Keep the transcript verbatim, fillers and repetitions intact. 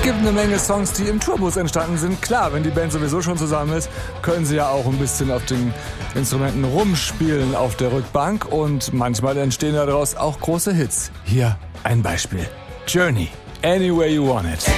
gibt eine Menge Songs, die im Tourbus entstanden sind. Klar, wenn die Band sowieso schon zusammen ist, können sie ja auch ein bisschen auf den Instrumenten rumspielen auf der Rückbank. Und manchmal entstehen daraus auch große Hits. Hier ein Beispiel. Journey, Any Way You Want It.